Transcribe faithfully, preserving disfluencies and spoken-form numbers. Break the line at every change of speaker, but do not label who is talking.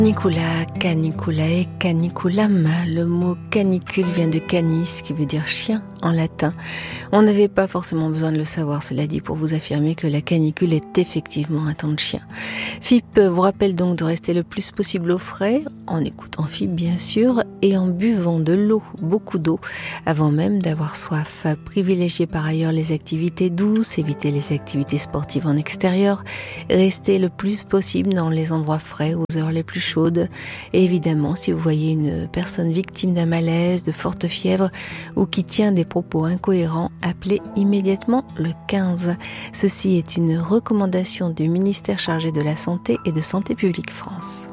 Canicula, caniculae, caniculam. Le mot canicule vient de canis, qui veut dire chien en latin. On n'avait pas forcément besoin de le savoir, cela dit, pour vous affirmer que la canicule est effectivement un temps de chien. F I P vous rappelle donc de rester le plus possible au frais, en écoutant F I P bien sûr, et en buvant de l'eau, beaucoup d'eau, avant même d'avoir soif. Privilégiez par ailleurs les activités douces, évitez les activités sportives en extérieur, restez le plus possible dans les endroits frais aux heures les plus chaudes. Et évidemment, si vous voyez une personne victime d'un malaise, de forte fièvre ou qui tient des propos incohérents, appelez immédiatement le quinze. Ceci est une recommandation du ministère chargé de la Santé et de Santé publique France.